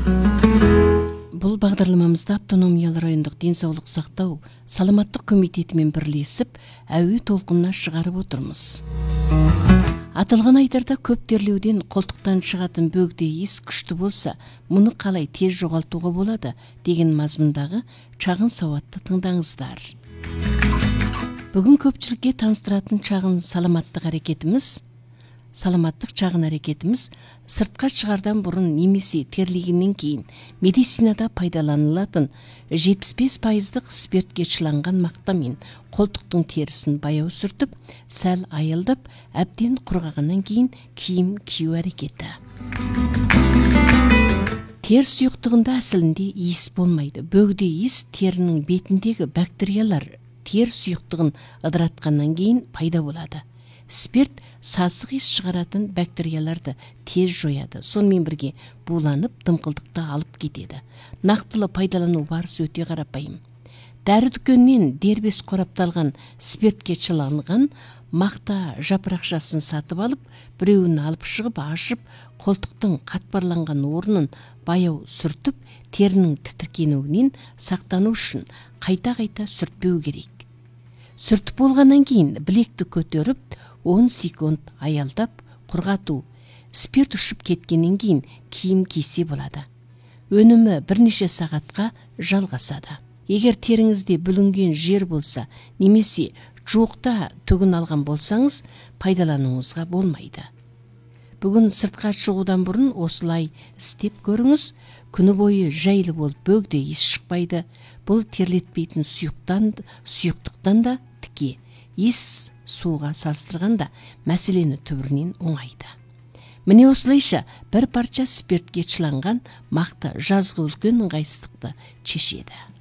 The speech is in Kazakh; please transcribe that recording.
Бұл бағдарламамызда автономиялы райондық денсаулық сақтау саламаттық комитетімен бірлесіп әуе толқынына шығарып отырмыз. Аталған айдарда көп терлеуден қолтықтан шығатын бөгде иіс күшті болса, мұны қалай тез жоғалтуға болады деген мазмұндағы шағын сауатты тыңдаңыздар. Бүгін көпшілікке таныстыратын шағын саламаттық әрекетіміз сыртқа шығардан бұрын немесе терлегеннен кейін медицинада пайдаланылатын 75% спиртке шыланған мақтамен қолтықтың терісін баяу сүртіп, сәл айылдап, әбден құрғағаннан кейін киім кию әрекеті. Тер сұйықтығында әсілінде иіс болмайды. Бөгде иіс терінің бетіндегі бактериялар тер сұйықтығын ыдыратқаннан кейін пайда болады. Спирт сасық иіс шығаратын бактерияларды тез жояды. Сонымен бірге буланып, дымқылдықты алып кетеді. Нақтылы пайдалану барысы өте қарапайым. Дәрі дүкенінен дербес қорапталған спиртке шыланған мақта жапырақшасын сатып алып, біреуін алып шығып, ашып, қолтықтың қатпарланған орнын баяу сүртіп, терінің тітіркенуінен сақтану үшін қайта-қайта сүртпеу керек. Сүртіп болғаннан кейін білекті көтеріп, 10 секунд аялдап, құрғату. Спирт ұшып кеткеннен кейін киім кисе болады. Өнімі бірнеше сағатқа жалғасады. Егер теріңізде бүлінген жер болса, немесе жуықта түгін алған болсаңыз, пайдалануыңызға болмайды. Бүгін сыртқа шығудан бұрын осылай істеп көріңіз. Күні бойы жайлы болып бөгде иіс шықпайды. Бұл терлетпейтін сұйықтықтан да тіке. Иіс суға салыстырғанда мәселені түбірінен оңайды. Міне осылайша бір парша спиртке шыланған мақта жазғы үлкен ыңғайсыздықты шешеді.